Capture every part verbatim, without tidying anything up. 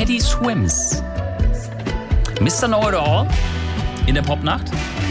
Teddy Swims. Mister Know-it-all in der Popnacht.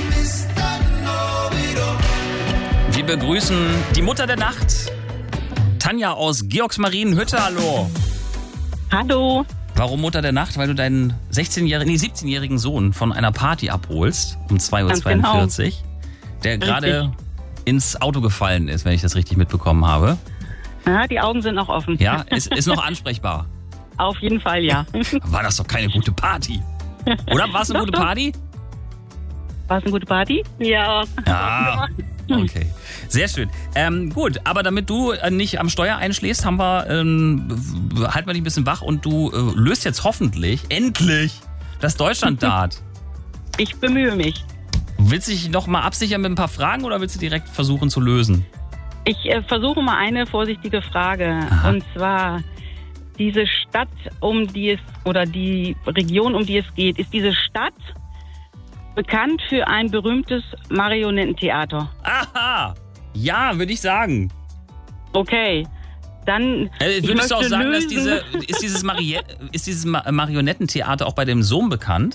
Wir begrüßen die Mutter der Nacht, Tanja aus Georgsmarienhütte. Hallo. Hallo. Warum Mutter der Nacht? Weil du deinen sechzehnjährigen, nee, siebzehnjährigen Sohn von einer Party abholst um zwei Uhr zweiundvierzig, genau. Der gerade ins Auto gefallen ist, wenn ich das richtig mitbekommen habe. Ja, die Augen sind noch offen. Ja, ist, ist noch ansprechbar. Auf jeden Fall, ja. War das doch keine gute Party? Oder war es eine Doch, gute doch. Party? War es eine gute Party? Ja. Ja, okay. Sehr schön. Ähm, gut, aber damit du äh, nicht am Steuer einschläfst, haben wir, ähm, halten wir dich ein bisschen wach und du äh, löst jetzt hoffentlich, endlich, das Deutschland-Dart. Ich bemühe mich. Willst du dich noch mal absichern mit ein paar Fragen oder willst du direkt versuchen zu lösen? Ich äh, versuche mal eine vorsichtige Frage. Aha. Und zwar, diese Stadt, um die es, oder die Region, um die es geht, ist diese Stadt bekannt für ein berühmtes Marionettentheater? Aha! Ja, würde ich sagen. Okay, dann Äh, ich würdest du auch möchte sagen, dass lösen. diese, ist dieses, Marie ist dieses Ma- Marionettentheater auch bei dem Sohn bekannt?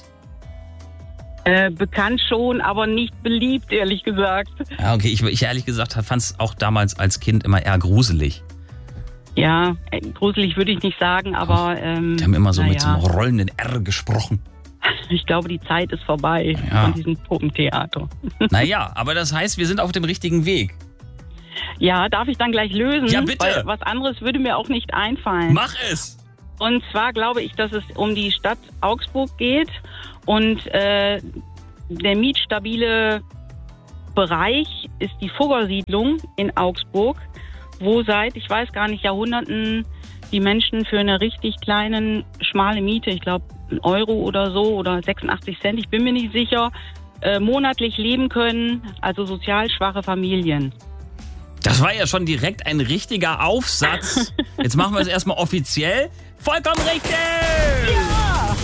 Äh, bekannt schon, aber nicht beliebt, ehrlich gesagt. Ja, okay, ich, ich ehrlich gesagt fand es auch damals als Kind immer eher gruselig. Ja, äh, gruselig würde ich nicht sagen, aber ähm, Die haben immer so mit so naja. einem rollenden R gesprochen. Ich glaube, die Zeit ist vorbei Ja. von diesem Puppentheater. Naja, aber das heißt, wir sind auf dem richtigen Weg. Ja, darf ich dann gleich lösen? Ja, bitte. Weil was anderes würde mir auch nicht einfallen. Mach es! Und zwar glaube ich, dass es um die Stadt Augsburg geht und äh, der mietstabile Bereich ist die Fuggersiedlung in Augsburg, wo seit, ich weiß gar nicht, Jahrhunderten die Menschen für eine richtig kleinen, schmale Miete, ich glaube ein Euro oder so oder sechsundachtzig Cent, ich bin mir nicht sicher, äh, monatlich leben können, also sozial schwache Familien. Das war ja schon direkt ein richtiger Aufsatz. Jetzt machen wir es erstmal offiziell. Vollkommen richtig! Ja!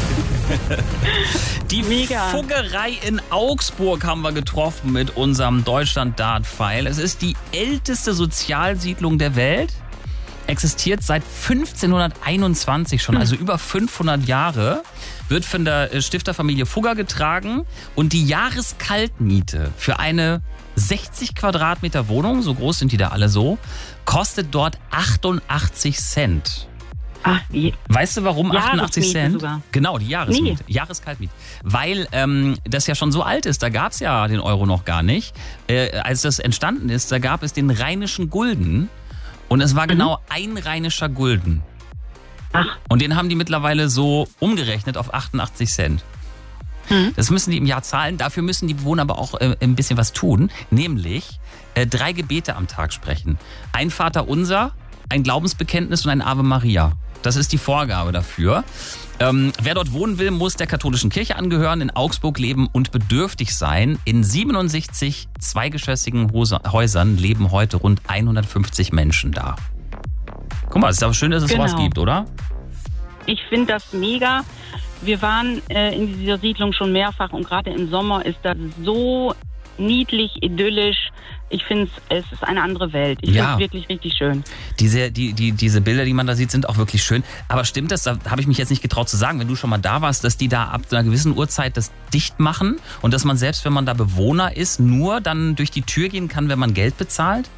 Die Mega. Fuggerei in Augsburg haben wir getroffen mit unserem Deutschland-Dart-Pfeil. Es ist die älteste Sozialsiedlung der Welt. Existiert seit fünfzehnhunderteinundzwanzig schon, also über fünfhundert Jahre. Wird von der Stifterfamilie Fugger getragen. Und die Jahreskaltmiete für eine sechzig Quadratmeter Wohnung, so groß sind die da alle so, kostet dort achtundachtzig Cent. Ach, je. Weißt du, warum achtundachtzig Jahresmiete Cent? sogar. Genau, die Jahresmiete. Nee. Jahreskaltmiete. Weil ähm, das ja schon so alt ist, da gab es ja den Euro noch gar nicht. Äh, als das entstanden ist, da gab es den rheinischen Gulden und es war genau ein rheinischer Gulden. Ach. Und den haben die mittlerweile so umgerechnet auf achtundachtzig Cent. Mhm. Das müssen die im Jahr zahlen. Dafür müssen die Bewohner aber auch äh, ein bisschen was tun. Nämlich äh, drei Gebete am Tag sprechen. Ein Vaterunser, ein Glaubensbekenntnis und ein Ave Maria. Das ist die Vorgabe dafür. Ähm, wer dort wohnen will, muss der katholischen Kirche angehören, in Augsburg leben und bedürftig sein. In siebenundsechzig zweigeschossigen Hose- Häusern leben heute rund hundertfünfzig Menschen da. Guck mal, es ist aber schön, dass es Genau. sowas gibt, oder? Ich finde das mega. Wir waren äh, in dieser Siedlung schon mehrfach und gerade im Sommer ist das so niedlich, idyllisch. Ich finde es ist eine andere Welt. Ich Ja. finde es wirklich richtig schön. Diese, die, die, diese Bilder, die man da sieht, sind auch wirklich schön. Aber stimmt das, da habe ich mich jetzt nicht getraut zu sagen, wenn du schon mal da warst, dass die da ab einer gewissen Uhrzeit das dicht machen und dass man selbst, wenn man da Bewohner ist, nur dann durch die Tür gehen kann, wenn man Geld bezahlt?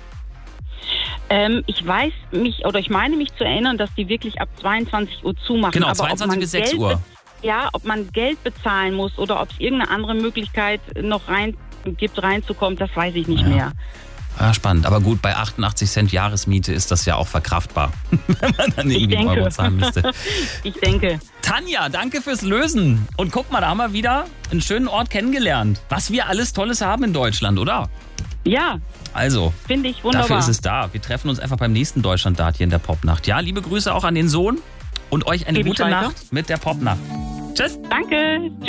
Ähm, ich weiß mich, oder ich meine mich zu erinnern, dass die wirklich ab zweiundzwanzig Uhr zumachen. Genau, Aber ob zweiundzwanzig man bis sechs Geld Uhr. be- Ja, ob man Geld bezahlen muss oder ob es irgendeine andere Möglichkeit noch rein gibt, reinzukommen, das weiß ich nicht Ja. mehr. Ja, spannend. Aber gut, bei achtundachtzig Cent Jahresmiete ist das ja auch verkraftbar, wenn man dann irgendwie einen denke. Euro zahlen müsste. Ich denke. Tanja, danke fürs Lösen. Und guck mal, da haben wir wieder einen schönen Ort kennengelernt. Was wir alles Tolles haben in Deutschland, oder? Ja, Also, finde ich wunderbar. dafür ist es da. Wir treffen uns einfach beim nächsten Deutschland-Dart hier in der Popnacht. Ja, liebe Grüße auch an den Sohn und euch eine Gebe ich gute weiter. Nacht mit der Popnacht. Tschüss. Danke. Tschüss.